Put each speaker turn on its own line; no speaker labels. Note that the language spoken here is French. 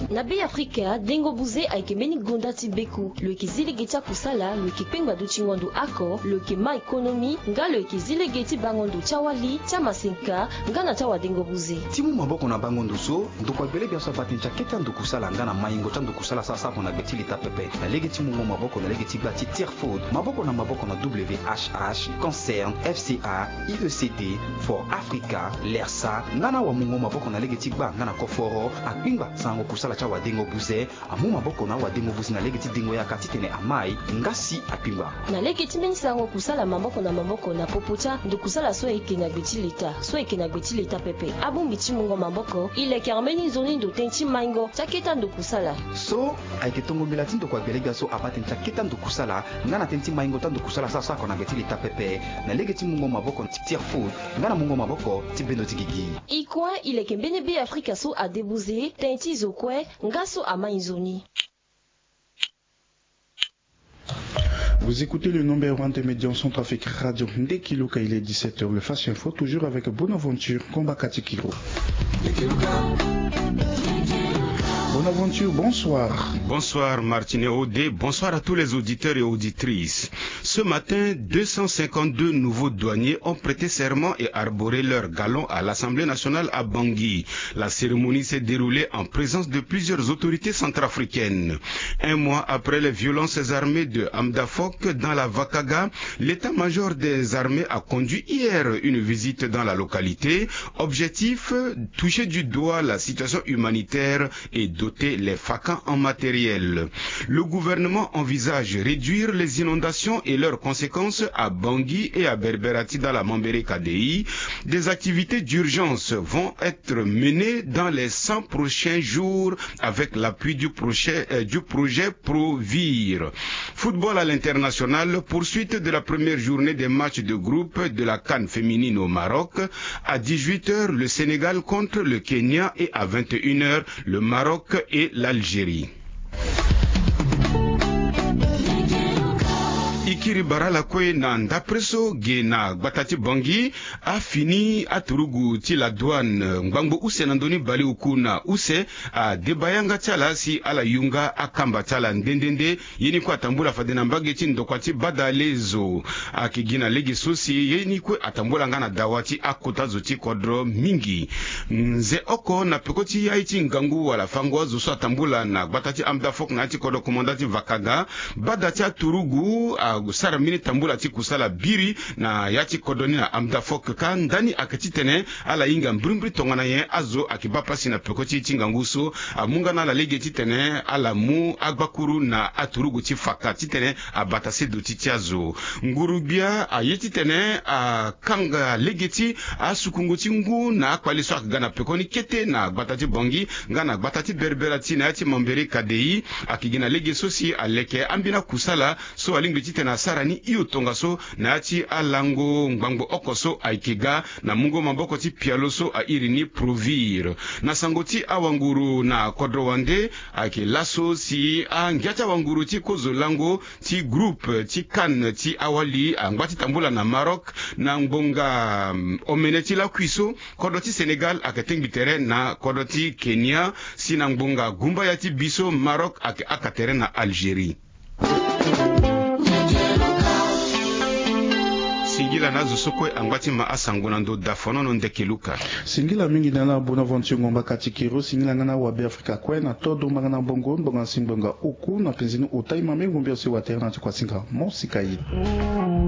Na Bay Africa, dengo buze aike meni gonda tibeku. Le kizile getia kusala, le kipengba du chingwandu ako, le kema economy, nga le kizile geti bangondo chawali, chamasenka, nga na chawa dengo buze.
Timu maboko na bangondo so, ndokwa bele biasa batencha keta ndu kusala nga na maingo cha ndu kusala sasa na geti lita pepe. Na legeti mungo maboko na legeti bati Tierfood, maboko na WHH, Concern, FCA, IECD, For Africa, Lersa, ngana wa mungo maboko na legeti ba ngana koforo, akpingba sango kusala cha wadengo buze, amu maboko na wadengo buze na legeti dingo ya katitene amai, ngasi akpingba.
Na legeti meni sango kusala maboko na popocha, ndu kusala so eke na geti lita pepe. Abu mbichi mungo maboko, ile kermeni zoni ndo tenchi maingo, chaketa ndu kusala.
So, aike tongo milati ndo kwa belega so apaten chaketa ndu kusala, ngana tenchi maingo ta ndu kusala sasa kona geti lita pepe, na legeti mungo maboko Tierfood, ngana mungo maboko tibeno tigigi.
Ikwa ile kembene Bay Africa so adebuze, tenchi zokwe, ngaso ama inzoni.
Vous écoutez le numéro 1 des médias en Centrafrique Radio Ndekiluka, il est 17h, le Fast Info, toujours avec Bonaventure Kombakati Kiro. Bonaventure, bonsoir.
Bonsoir Martinet Odé, bonsoir à tous les auditeurs et auditrices. Ce matin, 252 nouveaux douaniers ont prêté serment et arboré leur galon à l'Assemblée nationale à Bangui. La cérémonie s'est déroulée en présence de plusieurs autorités centrafricaines. Un mois après les violences armées de Amdafok dans la Vakaga, l'état-major des armées a conduit hier une visite dans la localité. Objectif, toucher du doigt la situation humanitaire et doter les FACA en matériel. Le gouvernement envisage réduire les inondations et leurs conséquences à Bangui et à Berberati dans la Mambere KDI. Des activités d'urgence vont être menées dans les 100 prochains jours avec l'appui du projet Provir. Football à l'international, poursuite de la première journée des matchs de groupe de la CAN féminine au Maroc. À 18h, le Sénégal contre le Kenya et à 21h, le Maroc et l'Algérie. Ikiri barala kwe na ndapreso gena batati Bangui a fini aturugu ti la douane ngbango use nandoni bali ukuna use a debayanga tala si ala yunga akamba tala ndendende yeni kwa tambula fadena mbage ti ndokwati badalezo akigina legi sosi yeni kwe atambula ngana dawati akotazo ti kodro mingi nze oko na pekoti ya iti ngangu wala fangwa zo atambula na batati Amdafok na ati kodo komandati Vakaga badati aturugu sara mini tambula ti kusala biri na yati kodoni na Amdafok ka ndani akatitene ala inga mbrumbri tongana ye azo akibapasi na pekoti ti nganguso amunga na la lege titene ala mu agbakuru na aturugu ti faka titene abatase do titiazo ngurubia ayeti tene kanga legeti asukungu ti ngu na akwali so akigana pekoni kete na batati Bangui ngana batati Berberati na yati Mambere KDI akigina lege sosi aleke ambina kusala so alingi titene sarani iyo tongaso na yati alango ngbango okoso aikiga na mungo maboko ti pialoso a irini Provir na sangoti awanguru na kodrowande aki laso si ngiata wanguru ti kozolango ti groupe ti kan ti awali ngwati tambula na Maroc na ngbonga omeneti la kwiso kodoti Senegal akatengi terrain na kodoti Kenya si na ngbonga gumba ya ti biso Maroc akatere na Algérie. Singila nazo sokwe angwati ma asangona ndo dafono Ndekiluka.
Singila mingi nana Bonaventure Ngombakati Kiro, singila ngana wa Bay Africa kwe na todo magana bongo mbonga simbonga uku na penzini utai mame ngumbia si waterna kwa singa mosika yi.